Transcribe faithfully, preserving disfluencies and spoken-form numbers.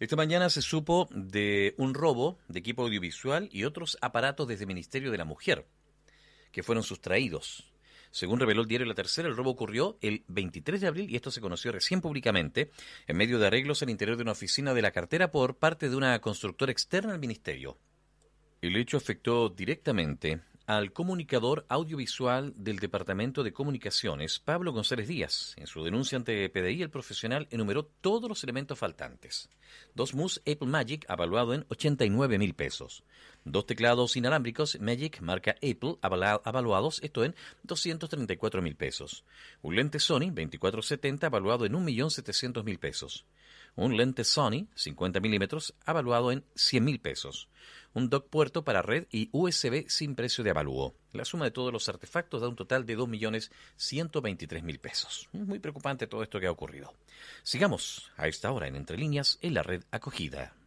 Esta mañana se supo de un robo de equipo audiovisual y otros aparatos desde el Ministerio de la Mujer, que fueron sustraídos. Según reveló el diario La Tercera, el robo ocurrió el veintitrés de abril y esto se conoció recién públicamente en medio de arreglos al interior de una oficina de la cartera por parte de una constructora externa al ministerio. El hecho afectó directamente al comunicador audiovisual del Departamento de Comunicaciones, Pablo González Díaz. En su denuncia ante P D I, el profesional enumeró todos los elementos faltantes. Dos mus Apple Magic, avaluado en ochenta y nueve mil pesos. Dos teclados inalámbricos Magic, marca Apple, avala- avaluados, esto en doscientos treinta y cuatro mil pesos. Un lente Sony veinticuatro setenta, avaluado en un millón setecientos mil pesos. Un lente Sony cincuenta milímetros, avaluado en cien mil pesos. Un dock puerto para red y U S B sin precio de avalúo. La suma de todos los artefactos da un total de dos millones ciento veintitrés mil pesos. Muy preocupante todo esto que ha ocurrido. Sigamos a esta hora en Entre Líneas en la red acogida.